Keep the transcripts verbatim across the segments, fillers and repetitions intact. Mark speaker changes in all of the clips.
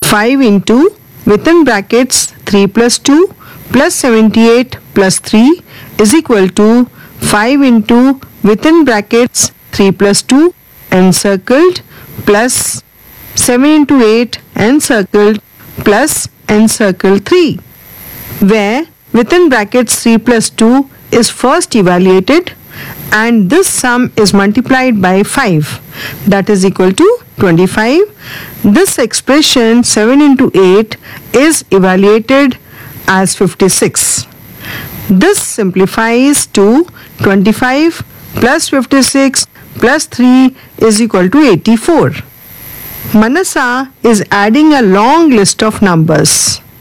Speaker 1: five into within brackets three plus two plus seventy-eight plus three is equal to five into within brackets three plus two encircled plus seven into eight encircled plus encircle three, where within brackets three plus two is first evaluated and this sum is multiplied by five, that is equal to twenty-five. This expression seven into eight is evaluated as fifty-six. This simplifies to twenty-five plus fifty-six plus three is equal to eighty-four. Manasa is adding a long list of numbers.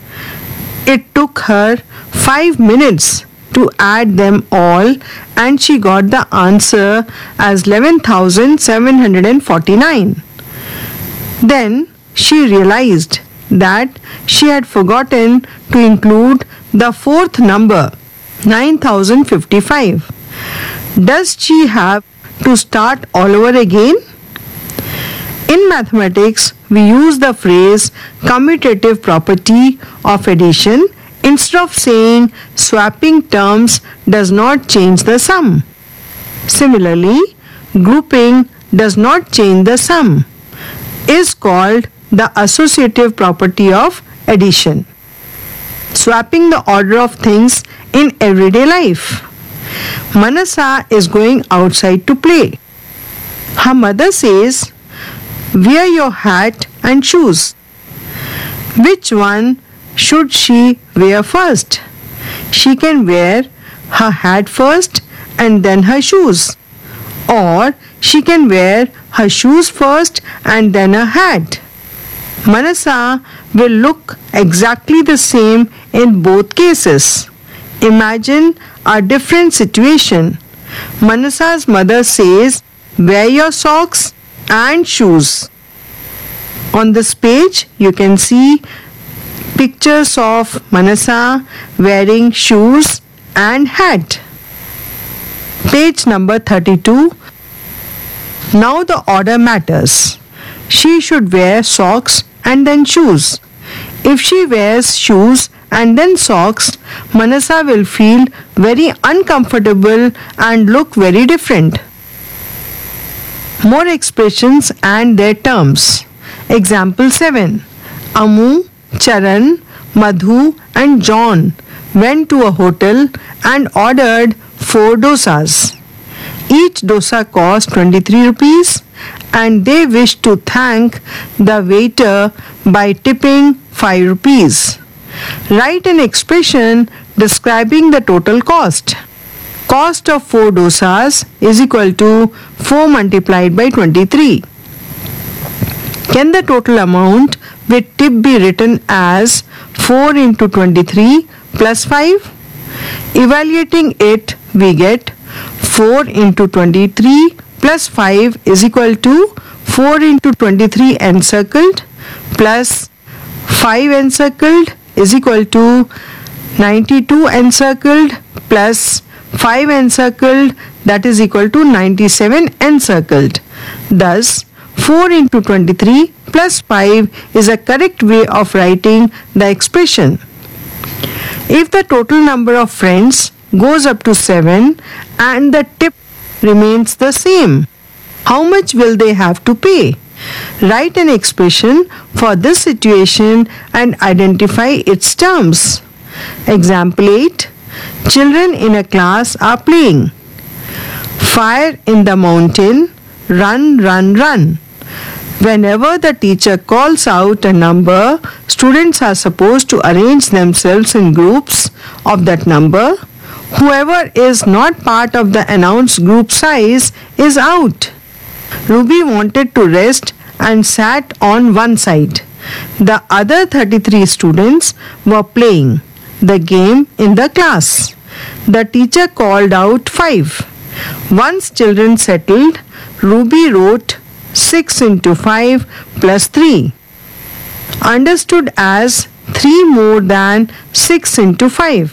Speaker 1: It took her five minutes to add them all and she got the answer as eleven thousand seven hundred forty-nine. Then she realized that she had forgotten to include the fourth number, nine thousand fifty-five. Does she have to start all over again? In mathematics, we use the phrase commutative property of addition instead of saying swapping terms does not change the sum. Similarly, grouping does not change the sum is called the associative property of addition. Swapping the order of things in everyday life. Manasa is going outside to play. Her mother says, "Wear your hat and shoes." Which one should she wear first? She can wear her hat first and then her shoes. Or she can wear her shoes first and then her hat. Manasa will look exactly the same in both cases. Imagine a different situation. Manasa's mother says, "Wear your socks and shoes." On this page, you can see pictures of Manasa wearing shoes and hat. Page number thirty-two. Now the order matters. She should wear socks and then shoes. If she wears shoes and then socks, Manasa will feel very uncomfortable and look very different. More expressions and their terms. Example seven. Amu, Charan, Madhu and John went to a hotel and ordered four dosas. Each dosa cost twenty-three rupees and they wished to thank the waiter by tipping five rupees. Write an expression describing the total cost. Cost of four dosas is equal to four multiplied by twenty-three. Can the total amount with tip be written as four into twenty-three plus five? Evaluating it, we get four into twenty-three plus five is equal to four into twenty-three encircled plus five encircled is equal to ninety-two encircled plus five encircled, that is equal to ninety-seven encircled. Thus, four into twenty-three plus five is a correct way of writing the expression. If the total number of friends goes up to seven and the tip remains the same, how much will they have to pay? Write an expression for this situation and identify its terms. Example eight. Children in a class are playing. Fire in the mountain, run, run, run. Whenever the teacher calls out a number, students are supposed to arrange themselves in groups of that number. Whoever is not part of the announced group size is out. Ruby wanted to rest and sat on one side. The other thirty-three students were playing the game in the class. The teacher called out five. Once children settled, Ruby wrote six into five plus three, understood as three more than six into five.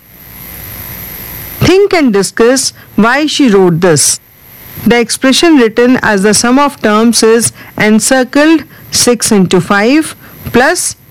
Speaker 1: Think and discuss why she wrote this. The expression written as the sum of terms is encircled six into five plus